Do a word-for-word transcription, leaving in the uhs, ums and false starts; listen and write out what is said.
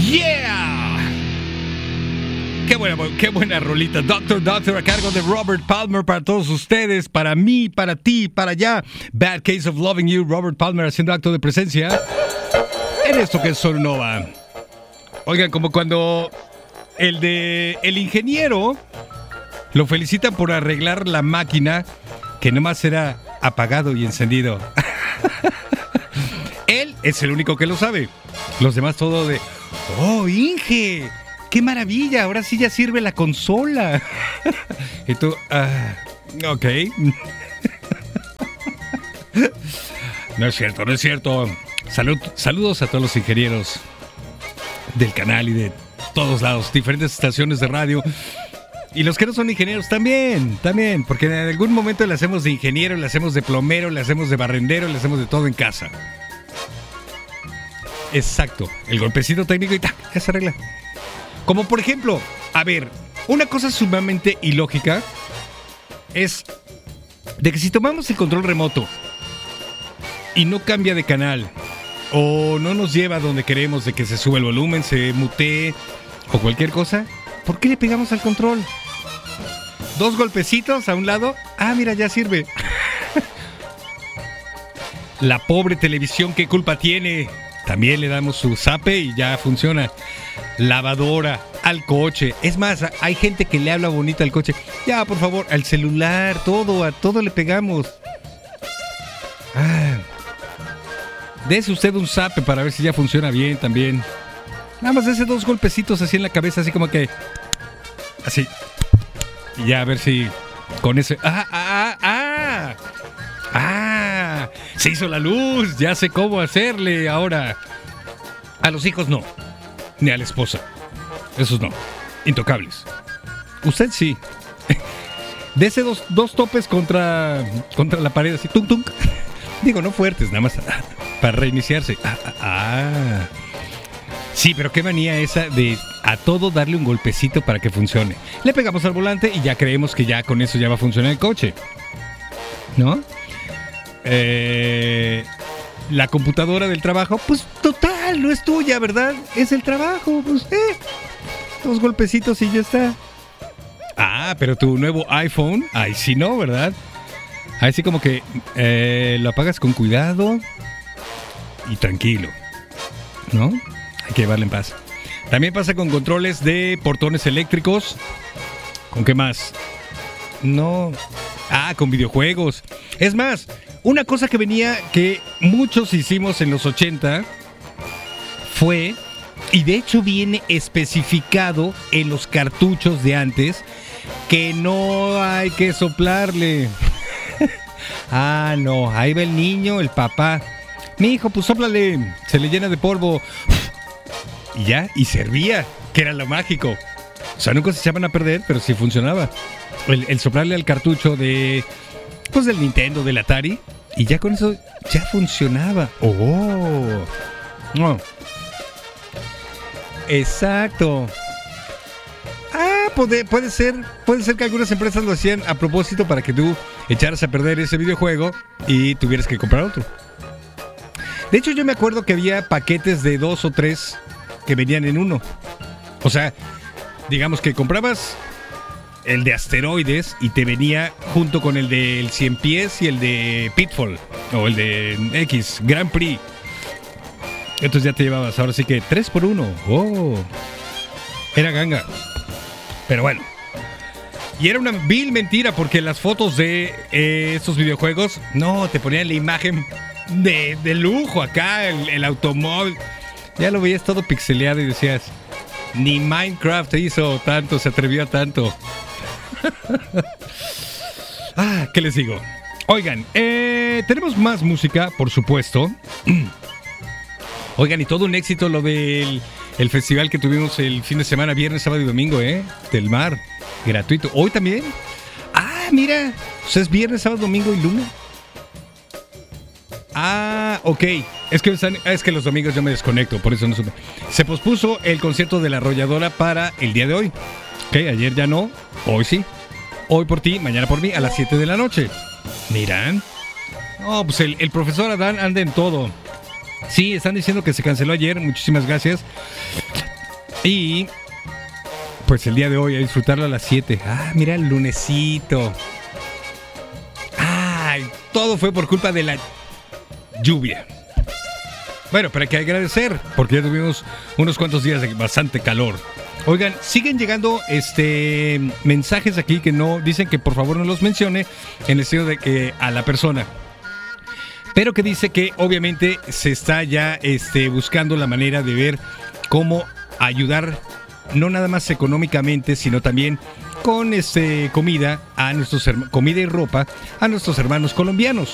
¡Yeah! Qué buena, qué buena rolita. Doctor Doctor a cargo de Robert Palmer para todos ustedes, para mí, para ti, para allá. Bad Case of Loving You, Robert Palmer haciendo acto de presencia en esto que es Sonova. Oigan, como cuando el de el ingeniero lo felicitan por arreglar la máquina que nomás era apagado y encendido. Él es el único que lo sabe. Los demás todo de, oh, Inge, qué maravilla, ahora sí ya sirve la consola. Y tú, ah, ok. No es cierto, no es cierto. Salud, saludos a todos los ingenieros del canal y de todos lados, diferentes estaciones de radio. Y los que no son ingenieros también, también, porque en algún momento le hacemos de ingeniero, le hacemos de plomero, le hacemos de barrendero, le hacemos de todo en casa. Exacto, el golpecito técnico y ¡tac! Ya se arregla. Como por ejemplo, a ver, una cosa sumamente ilógica es de que si tomamos el control remoto y no cambia de canal o no nos lleva a donde queremos, de que se sube el volumen, se mutee o cualquier cosa, ¿por qué le pegamos al control? Dos golpecitos a un lado, ah, mira, ya sirve. La pobre televisión, ¿qué culpa tiene? También le damos su zape y ya funciona. Lavadora, al coche. Es más, hay gente que le habla bonito al coche. Ya, por favor, al celular, todo, a todo le pegamos. Ah. Dese usted un zape para ver si ya funciona bien también. Nada más ese dos golpecitos así en la cabeza, así como que... Así. Y ya a ver si con ese... ¡Ah, ah, ah! ¡Ah! Se hizo la luz, ya sé cómo hacerle ahora. A los hijos no, ni a la esposa. Esos no, intocables. Usted sí. Dese dos, dos topes contra, contra la pared, así, tung, tung. Digo, no fuertes, nada más para reiniciarse. Ah, ah, ah. Sí, pero qué manía esa de a todo darle un golpecito para que funcione. Le pegamos al volante y ya creemos que ya con eso ya va a funcionar el coche, ¿no? Eh, la computadora del trabajo, pues total, no es tuya, ¿verdad? Es el trabajo, pues eh, dos golpecitos y ya está. Ah, pero tu nuevo iPhone, ahí sí no, ¿verdad? Ahí sí como que eh, lo apagas con cuidado y tranquilo, ¿no? Hay que llevarle en paz. También pasa con controles de portones eléctricos. ¿Con qué más? No. Ah, con videojuegos. Es más, una cosa que venía que muchos hicimos en los ochenta fue, y de hecho viene especificado en los cartuchos de antes, que no hay que soplarle. Ah, no, ahí va el niño, el papá. Mi hijo, pues sóplale, se le llena de polvo. Y ya, y servía, que era lo mágico. O sea, nunca se echaban a perder, pero sí funcionaba. El, el soplarle al cartucho de, pues del Nintendo, del Atari, y ya con eso ya funcionaba. ¡Oh! Oh. Exacto. Ah, puede, puede ser, puede ser que algunas empresas lo hacían a propósito para que tú echaras a perder ese videojuego y tuvieras que comprar otro. De hecho, yo me acuerdo que había paquetes de dos o tres que venían en uno. O sea, digamos que comprabas el de Asteroides y te venía junto con el del cien pies y el de Pitfall o el de X, Grand Prix. Entonces ya te llevabas, ahora sí que tres por uno. Oh, era ganga. Pero bueno, y era una vil mentira porque las fotos de eh, estos videojuegos, no, te ponían la imagen de, de lujo acá, el, el automóvil. Ya lo veías todo pixeleado y decías, ni Minecraft hizo tanto, se atrevió a tanto. Ah, ¿qué les digo? Oigan, eh, tenemos más música, por supuesto. Oigan, y todo un éxito lo del el festival que tuvimos el fin de semana, viernes, sábado y domingo, ¿eh? Del mar, gratuito. ¿Hoy también? Ah, mira, pues es viernes, sábado, domingo y lunes. Ah, ok. Es que, es que los domingos yo me desconecto, por eso no supe. Se pospuso el concierto de La Arrolladora para el día de hoy. Ok, ayer ya no, hoy sí. Hoy por ti, mañana por mí, a las siete de la noche. Miran. No, pues el, el profesor Adán anda en todo. Sí, están diciendo que se canceló ayer, muchísimas gracias. Y pues el día de hoy a disfrutarlo a las siete. Ah, mira el lunesito. Ay, todo fue por culpa de la lluvia. Bueno, pero hay que agradecer, porque ya tuvimos unos cuantos días de bastante calor. Oigan, siguen llegando este mensajes aquí que no dicen que por favor no los mencione en el sentido de que a la persona. Pero que dice que obviamente se está ya este, buscando la manera de ver cómo ayudar, no nada más económicamente, sino también con este comida a nuestros comida y ropa a nuestros hermanos colombianos.